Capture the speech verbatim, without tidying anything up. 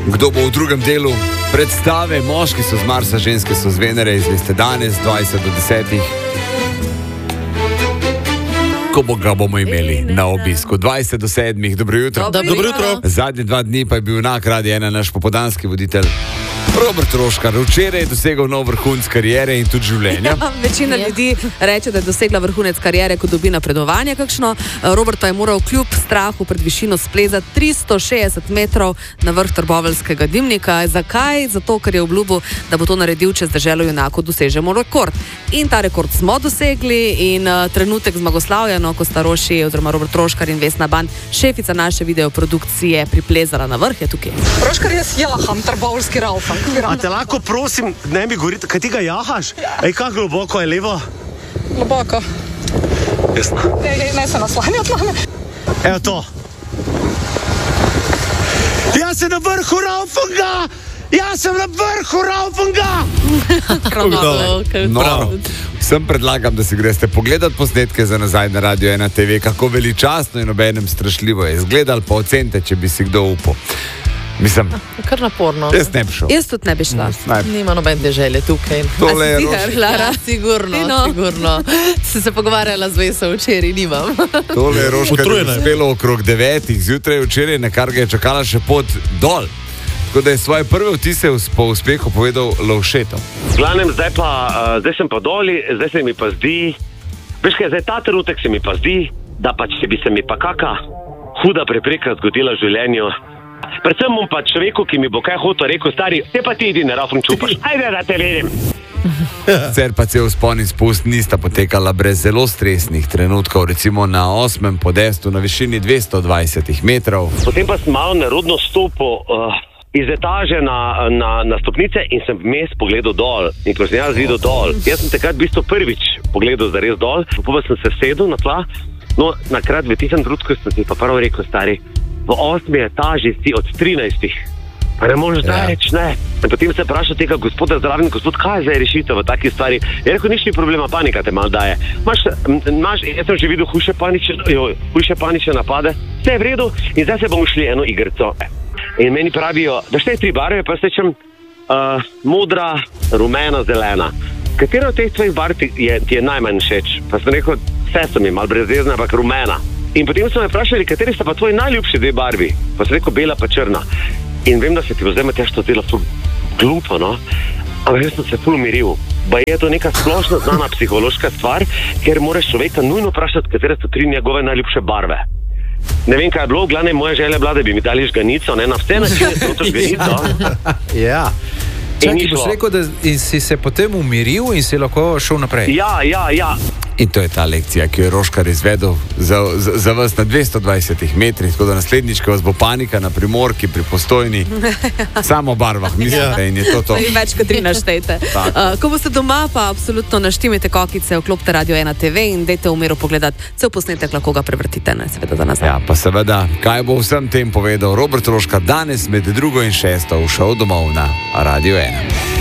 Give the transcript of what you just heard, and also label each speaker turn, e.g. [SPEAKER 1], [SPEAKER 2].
[SPEAKER 1] Kdo bo v drugem delu predstave? Moški so z Marsa, ženske so z Venere, izveste danes, dvajset do desetih. Ko bo ga bomo imeli na obisku. dvajset do sedmih, dobro jutro.
[SPEAKER 2] Dobro jutro.
[SPEAKER 1] Zadnje dva dni pa je bil na Radiu ena naš popoldanski voditelj Robert Roškar. Včeraj je dosegel nov vrhunec kariere in tudi življenja.
[SPEAKER 2] Ja, večina ja. ljudi reče, da je dosegla vrhunec kariere, ko dobi napredovanje kakšno. Robert pa je moral kljub strahu pred višino splezati tristo šestdeset metrov na vrh trboveljskega dimnika. Zakaj? Zato, ker je obljubil, da bo to naredil, če z deželo junakov dosežemo rekord. In ta rekord smo dosegli in uh, trenutek zmagoslavja, no, ko sta Roši oziroma Robert Roškar in Vesna Ban, šefica naše videoprodukcije, priplezala na vrh, je tukaj.
[SPEAKER 3] Roškar, jaz jaham trboveljski raufan.
[SPEAKER 4] A te lahko prosim, ne mi govoriti, kaj ti ga jahaš? Ja. Ej, kako globoko je levo?
[SPEAKER 3] Globoko.
[SPEAKER 4] Jasno.
[SPEAKER 3] Ej, ej, ne se naslanjati na me.
[SPEAKER 4] Evo to. Jaz sem na vrhu Raufanga! Jaz sem na vrhu Raufanga!
[SPEAKER 1] No, vsem predlagam, da si greste pogledat posnetke za nazaj na Radiu ena te ve, kako veličastno in obenem strašljivo je izgledal, pa ocenite, če bi si kdo upal. Mislim,
[SPEAKER 5] kar naporno.
[SPEAKER 1] Jaz ne bi šel.
[SPEAKER 2] Jaz tudi ne bi šla.
[SPEAKER 1] Mm,
[SPEAKER 5] Nima nobene želje tukaj.
[SPEAKER 1] Tole je
[SPEAKER 2] Roši. Ja,
[SPEAKER 5] sigurno,
[SPEAKER 2] no.
[SPEAKER 5] sigurno. Sem se pogovarjala z Veso včeraj, nimam.
[SPEAKER 1] Tole je Roškar je uspelo okrog devetih zjutraj včeraj, na kar ga je čakala še pot dol. Tako da je svoje prve vtise po uspehu povedal Lovšetov.
[SPEAKER 6] V glavnem, zdaj pa, uh, zdaj sem pa doli, zdaj se mi pa zdi, veš kaj, zdaj ta trenutek se mi pa zdi, da pa če bi se mi pa kaka huda prepreka zgodila v življenju, predvsem bom pa človeku, ki mi bo kaj hotel rekel, stari, te pa ti idi na Raufang čupaš, ajde, da te vidim.
[SPEAKER 1] Sicer pa cel vzpon in spust nista potekala brez zelo stresnih trenutkov, recimo na osmem podestu na višini dvesto dvajset metrov.
[SPEAKER 6] Potem pa sem malo nerodno stopil uh, iz etaže na, na, na stopnice in sem vmes pogledal dol. In ko sem jaz videl dol, jaz sem takrat v bistvu prvič pogledal zares dol, pa sem se sedel na tla, no, nakrat v tistem trenutku sem ti pa prvo rekel, stari, v osmi etaži si od trinajstih. Pa ne možeš ja. reči, ne. In potem se vpraša tega gospoda zraven, gospod, kaj je zdaj rešitev v taki stvari? Je rekel, nič ni problema, panika te malo daje. Maš, maš, jaz sem že videl hujše panične, jo, hujše panične napade, vse je v redu in zdaj se bomo šli eno igrco. In meni pravijo, da šte tri barve, pa se čem uh, modra, rumena, zelena. Katera od teh tvojih barv ti je, ti je najmanj všeč? Pa sem rekel, vse so mi malo brezvezne, ampak rumena. In potem so me vprašali, kateri sta pa tvoji najljubši dve barvi? Pa sem rekel, bela pa črna. In vem, da se ti bo zdaj Matjaž to delo ful glupo, no? Ampak jaz sem se ful umiril. Ba je to neka splošno znana psihološka stvar, ker moraš človeka nujno vprašati, katere so tri njegove najljubše barve. Ne vem, kaj je bilo, glavne moja želja je bila, da bi mi dali žganico, ne, na vse načine so to žganico.
[SPEAKER 7] Ja. Čakaj, boš rekel, da si se potem umiril in si lahko šel naprej.
[SPEAKER 6] Ja, ja, ja.
[SPEAKER 1] In to je ta lekcija, ki jo je Roškar izvedel za, za, za vas na dvesto dvajset metrih, tako da naslednjič, ko vas bo panika na Primorki, pri Postojni, samo v barvah, mislite, in je to to.
[SPEAKER 2] Več kot tri naštejte. Uh, ko boste doma, pa absolutno naštimite kokice, vklopite Radio ena te ve in dejte v miru pogledati cel posnetek, lahko ga prevrtite, ne, seveda za nazaj.
[SPEAKER 1] Ja, pa seveda, kaj bo vsem tem povedal Robert Roškar danes med drugo in šesto v šov domov na Radio ena.